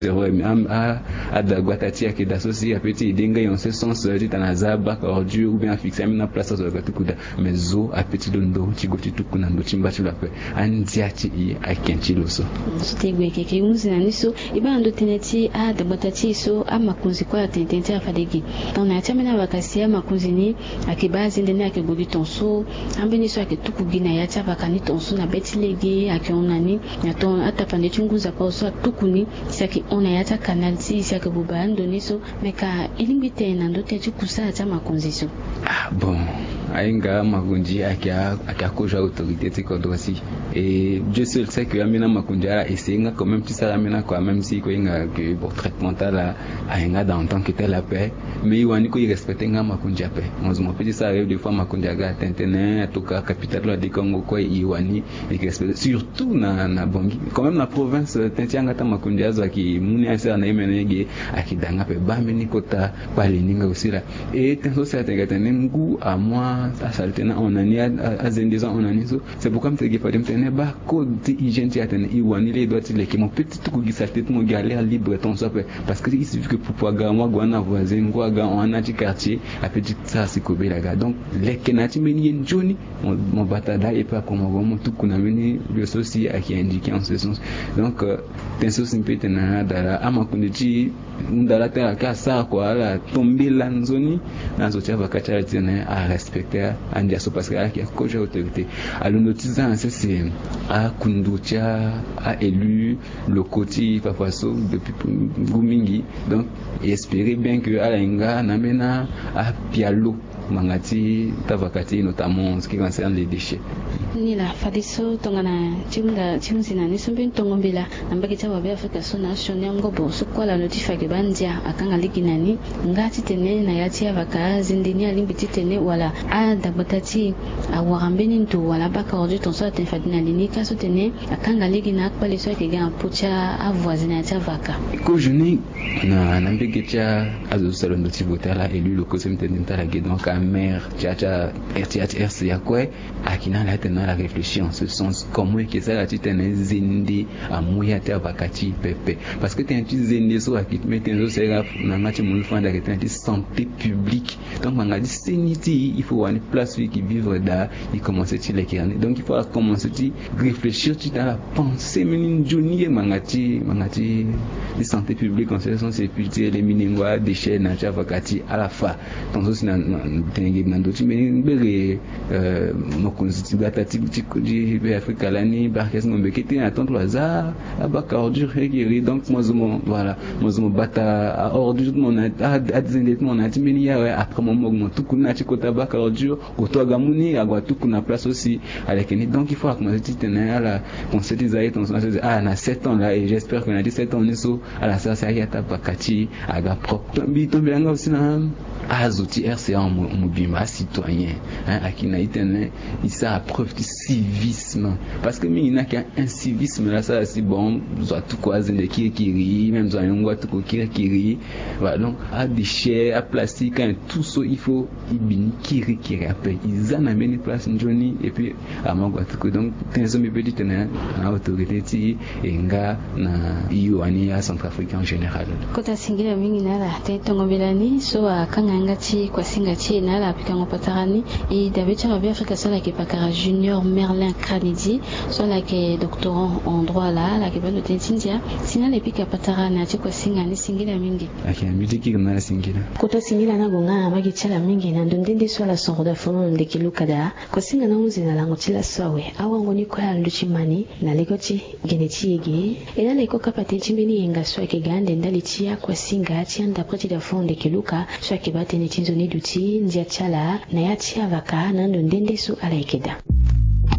Adagwatati qui est associé à petit dingue en ce sens dit anaza bac ordu ou bien fixé na place sur le kuda mais zo a petit dondo tigoti tukuna ndo chimba chula pe andiati I akenchiloso sitegwe keke muzina niso ibando teneti adagwatati so amakunzi kwa tententi afadegi tona chamena bakasia makunzi ni akibazi ndene akigogi tonso ambeni so akitukugina ya chava kani tonso na betilege akionani yaton atapande chunguza pa so tukuni saki ona yata kanal si saki bubando niso meka ilimbite na ndote chikusa cha makunziso bon ainga makunji akakoja autorité tikodosi et Dieu seul sait que amena makunji ala esenga quand même ça amena quoi même si ko inga que pour traitement là ainga dans tant que tel la paix mais iwani ko respecter nga makunji paix moi je m'appelle ça arrive des fois makunji aga tentene atoka capitale la de Congo ko iwani et respecter surtout na bongi quand même la province tentianga ta makunji azo ki muni asa na imenege akidanga pe bameni kota pale ninga aussi là et tenso ça tengatene ngu à moi à saltena on a ni à zendeza on a ni so c'est pourquoi me tege pas dem tene ba code hygiène tiatene iwani les doit les qui mon petit tout qui salté mon galère libre ton ça parce que il suffit que pour pouvoir moi gwana voisin ngwa ga on a du quartier a petit ça c'est kobe la ga donc les kenati meni njoni mon batada et pas comme vraiment tout kuna meni le souci à qui indiqué en ce sens donc tenso simpete na dala ama kundichi ndala tela ka sa kwa la tombela nzoni nazo chava kachara tene à respecter andia so parce que la qui a koja autorité alundo tizan c'est a kunducha a élu le côté papaso depuis gumingi donc espérer bien que alenga namena a pialo mangati tavakati notamment en ce qui concerne les déchets nila fadiso tongana chimzina nisumbi tongombela ambaki chawa bya Afrika so national ngobo so kwala notifa ke bandia akanga likinani ngati tene na yati avaka zindini alimbiti tene wala adabotati awarambeni nto wala baka ordu tonso tenfadina linika so tene akanga ligina akpale so ke ga pocha avoisina yati avaka ko juni na nambeke cha azo salon notivotala élu le conseil intendantala donc à mère cha RTH ya quoi akina la tena la réfléchir en ce sens comment est que ça la titane zindi amuya ta vakati pepe parce que t'es un petit zindi so akit meten zo sera na ngati mon fanda que t'es un petit santé publique donc on a dit séniti il faut une place qui vivre là il commence à les kerner donc il faut commencer à réfléchir dans la pensée menine journée mangati de santé publique en ce sens c'est puis éliminer ngwa déchets na cha vakati à la fin donc aussi na tengi na ndoti mbere mokonzi bata tiki be Afrika lani barkes ngombe kiti attendre hasard abaka ordure hegiri donc moi bata a ordure mon a zendet mon atimeni ya après mon tukuna chikota baka ordure otoga muni agwa tukuna place aussi avec ni donc il faut commencer à la conscientiser ton na 7 ans là et j'espère qu'on a 17 ans niso à la ça ya tabakati aga propre bitombe nga aussi na azuti RCA mobima citoyen akina itene isa preuve de civisme parce que mi na ka un civisme là ça c'est bon soit tout quoi zende kiri même ça ngwa tout ko kiri voilà donc à déchets à plastique tout ça il faut ibini kiri après ils en amènent place njoni et puis à mangwa tout donc tenzo mi petit tena na autorité ti enga na iwani à Centrafrique en général kota singila mingi na la tetongo belani so akanga ngati kwa singati na la pikango patarani et d'habitude en Afrique ça la qui pakara junior Merlin Kranidi so la qui doctorant en droit là la qui va de Tindia sina le pika patarani ati kwa singa ni singila mingi akiyambidi kigana singila kota singila na gonga magi chala mingi na ndondende so la son da fono ndeki lukada kwa singa na unzi na lango tila sawe awango ni kwa nduchimani na legoti geneti yege ela le koka patenchimbini yenga so ke gande ndali tia kwa singa ati anda preti da fono ndeki luka so ke batene tinzo ni duti ndia chala na yatia vaka na ndondende so ala ikeda